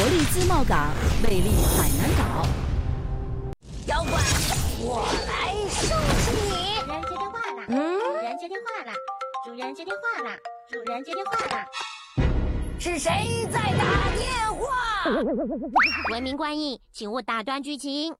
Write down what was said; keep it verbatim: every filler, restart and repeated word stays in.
力自贸港，魅力海南岛。 妖怪，我来收拾你！ 主人接电话了， 嗯， 主人接电话了，主人接电话了，主人接电话了。 是谁在打电话？ 文明观印，请勿打断剧情。